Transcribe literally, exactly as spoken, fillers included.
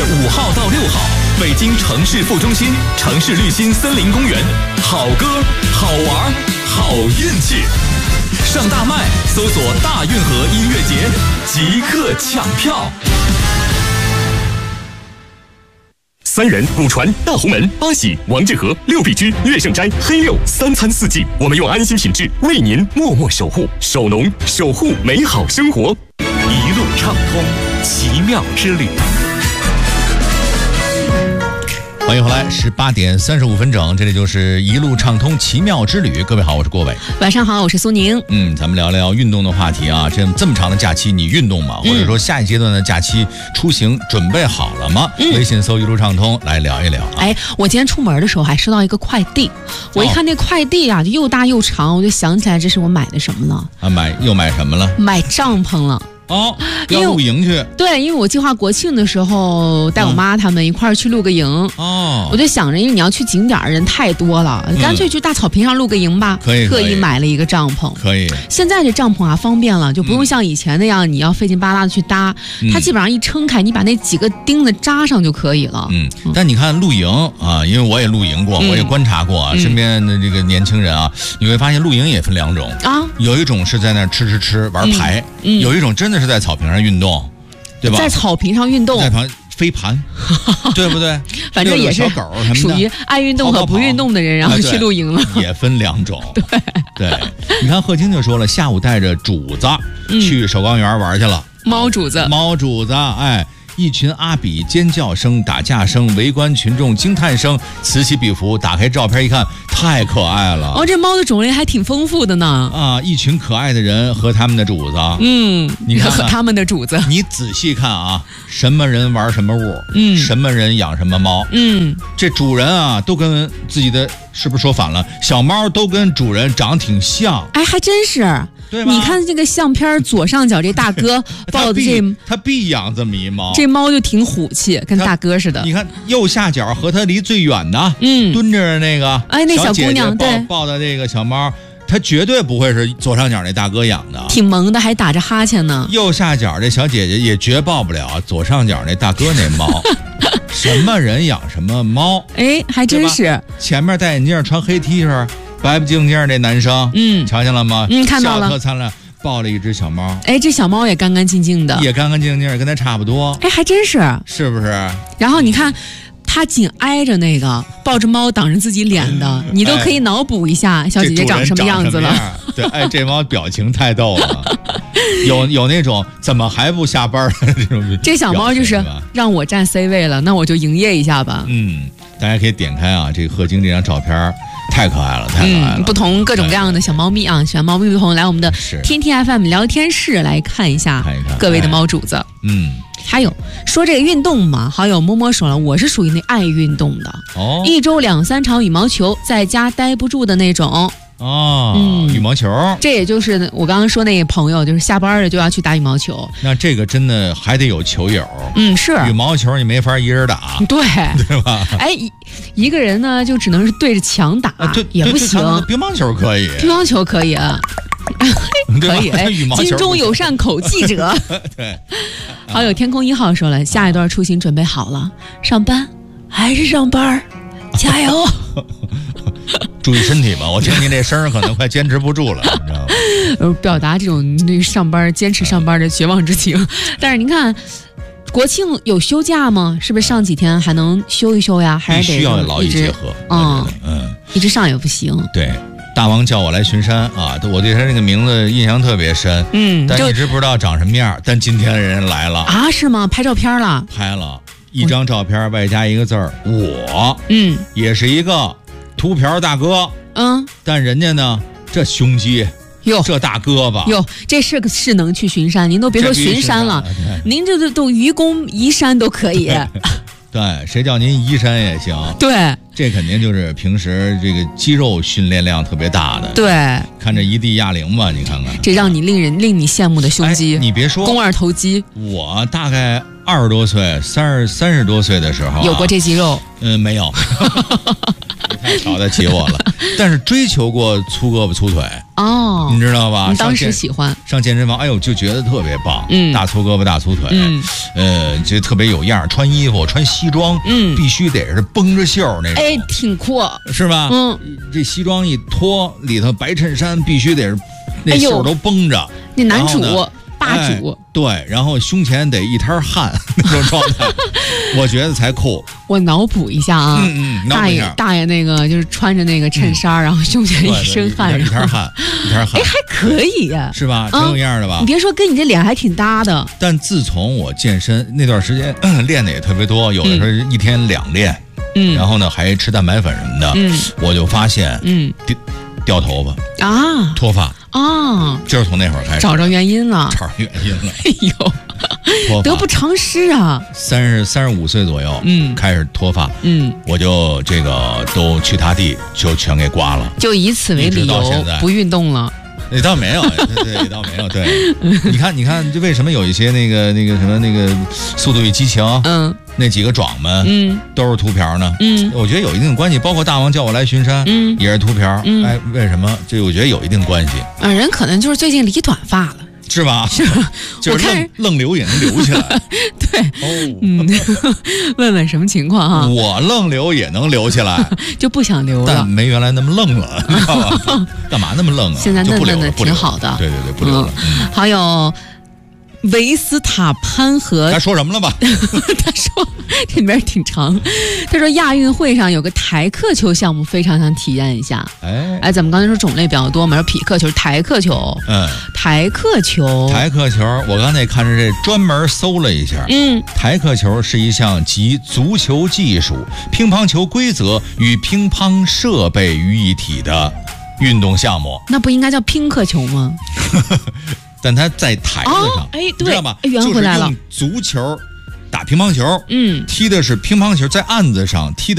五号到六号，北京城市副中心城市绿心森林公园，好歌、好玩、好运气。上大麦搜索大运河音乐节，即刻抢票。三人、古传、大红门、八喜、王致和、六必居、乐盛斋、黑六三餐四季，我们用安心品质为您默默守护，守农守护美好生活，一路畅通，奇妙之旅。 欢迎回来，十八点三十五分整，这里就是一路畅通奇妙之旅。各位好，我是郭伟。 晚上好，我是苏宁。 嗯，咱们聊聊运动的话题啊。这这么长的假期，你运动吗？或者说下一阶段的假期出行准备好了吗？嗯、微信搜一路畅通来聊一聊、啊。 哎，我今天出门的时候还收到一个快递，我一看那快递啊，就又大又长，我就想起来这是我买的什么了？ 啊，买又买什么了？ 买帐篷了。 哦，要露营去？ 对，因为我计划国庆的时候带我妈他们一块儿去露个营。哦，我就想着，因为你要去景点人太多了，嗯、干脆去大草坪上露个营吧。 可以， 特意买了一个帐篷。 可以。现在这帐篷啊方便了，就不用像以前那样，你要费劲巴拉的去搭。嗯、它基本上一撑开，你把那几个钉子扎上就可以了。 嗯，但你看露营啊，因为我也露营过，嗯、我也观察过啊，嗯、身边的这个年轻人啊，你会发现露营也分两种啊，有一种是在那儿吃吃吃玩牌，嗯嗯、有一种真的是在草坪上运动，对吧？ 在草坪上运动， 在旁飞盘，对不对？ 反正也是属于爱运动和不运动的人，然后去露营了， 啊、也分两种。 对对，你看贺青就说了，下午带着主子去首钢园玩去了， 嗯、猫主子， 猫主子，哎。一群阿比尖叫声、打架声，围观群众惊叹声此起彼伏。打开照片一看，太可爱了。 哦，这猫的种类还挺丰富的呢。 啊，一群可爱的人和他们的主子。 嗯， 你看看和他们的主子。 你仔细看啊，什么人玩什么物，嗯，什么人养什么猫，嗯，这主人啊都跟自己的，是不是说反了？小猫都跟主人长挺像。 哎，还真是。 对吧？ 你看这个相片左上角这大哥抱的这， 他必养这么一猫， 这猫就挺虎气，跟大哥似的。 你看右下角和他离最远的，嗯，蹲着那个， 哎，那小姑娘对抱的这个小猫，它绝对不会是左上角那大哥养的， 挺萌的，还打着哈欠呢。 右下角这小姐姐也绝抱不了左上角那大哥那猫。什么人养什么猫？ 哎，还真是。 前面戴眼镜，穿黑 T 恤。白不净净这男生，嗯，瞧见了吗？ 嗯，看到了， 笑特灿烂，抱了一只小猫。 哎，这小猫也干干净净的， 也干干净净，跟他差不多。 哎，还真是， 是不是？ 然后你看，他紧挨着那个抱着猫挡着自己脸的，你都可以脑补一下小姐姐长什么样子了。 对，哎，这猫表情太逗了，有有那种怎么还不下班的这种。 这小猫就是让我占 C 位了，那我就营业一下吧。 嗯，大家可以点开啊，这个贺京这张照片。太可爱了，太可爱了！ 嗯，不同各种各样的小猫咪啊，喜欢猫咪不同，来我们的天天 F M 聊天室来看一下各位的猫主子。 嗯， 还有说这个运动嘛，好友摸摸手了，我是属于那爱运动的哦，一周两三场羽毛球，在家待不住的那种。 哦，嗯，羽毛球， 这也就是我刚刚说那个朋友，就是下班了就要去打羽毛球。 那这个真的还得有球友， 嗯，是羽毛球你没法一人打， 对对吧？ 哎，一一个人呢就只能是对着墙打，啊、 对也不行。 乒乓球可以， 乒乓球可以啊，可以。哎，金钟有善口记者， 对。 好友天空一号说了，下一段出行准备好了，上班还是上班，加油。 注意身体吧，我听您这声可能快坚持不住了，你知道吗？ 呃，表达这种那上班坚持上班的绝望之情。但是您看，国庆有休假吗？是不是上几天还能休一休呀？还是得必须要劳逸结合？ 嗯嗯，一直上也不行。 对，大王叫我来巡山啊，我对他这个名字印象特别深。嗯，但一直不知道长什么样。但今天人来了啊？是吗？拍照片了？ 拍了一张照片，外加一个字儿“我”。嗯，也是一个。秃瓢大哥，嗯，但人家呢，这胸肌，哟，这大胳膊， 哟，这是个是能去巡山，您都别说巡山了，您这都都愚公移山都可以。 对，谁叫您移山也行。 对， 这肯定就是平时这个肌肉训练量特别大的。 对， 看这一地哑铃吧，你看看， 这让你令人令你羡慕的胸肌。 哎、你别说， 肱二头肌。 我大概二十多岁，三十三十多岁的时候、啊， 有过这肌肉？ 嗯，没有。 你太瞧得起我了。但是追求过粗胳膊粗腿哦， 你知道吧？ 你当时喜欢上健身房，哎呦，就觉得特别棒， 嗯， 大粗胳膊大粗腿， 嗯， 呃，就特别有样。穿衣服穿西装， 嗯， 必须得是绷着袖那种， 哎，挺酷， 是吧？ 嗯， 这西装一脱，里头白衬衫必须得是那袖都绷着， 那男主。霸主、 哎、对，然后胸前得一滩汗那种状态，我觉得才酷。 我脑补一下啊， 嗯嗯， 大爷大爷那个就是穿着那个衬衫，嗯、然后胸前一身汗， 一滩汗，一滩汗， 哎，还可以呀， 是吧？挺有样的吧？ 你别说，跟你这脸还挺搭的。 但自从我健身那段时间，嗯、练的也特别多，有的时候一天两练，嗯，然后呢还吃蛋白粉什么的，嗯，我就发现，嗯，掉掉头发啊， 脱发。 啊， 就是从那会儿开始找着原因了， 找着原因了。 哎呦，得不偿失啊！ 三十三十五岁左右，嗯，开始脱发，嗯，我就这个都去他地就全给刮了， 就以此为理由不运动了。 也倒没有，对对，也倒没有。对，你看，你看，这为什么有一些那个那个什么那个《速度与激情》，嗯，那几个壮们，嗯，都是秃瓢呢？嗯，我觉得有一定的关系。包括大王叫我来巡山，嗯，也是秃瓢。嗯，哎，为什么？这我觉得有一定关系。 啊，人可能就是最近理短发了。 是吧？ 是吧？ 就是愣愣留也能留起来。 对，哦，嗯，问问什么情况哈？ 我愣留也能留起来， 就不想留了， 但没原来那么愣了，你知道吧？干嘛那么愣啊？ 现在嫩嫩的挺好的。 对对对，不留了。 嗯、还有维斯塔潘和他说什么了吧？ 他说这里面挺长。他说亚运会上有个台克球项目，非常想体验一下。哎哎，咱们刚才说种类比较多嘛，说匹克球、台克球，嗯，台克球， 台克球，我刚才看着这专门搜了一下，嗯，台克球是一项集足球技术、乒乓球规则与乒乓设备于一体的运动项目。 那不应该叫乒克球吗？ 但它在台子上， 哦、哎，对， 知道吧？ 圆回来了。 就是用足球打乒乓球，嗯，踢的是乒乓球，在案子上踢的。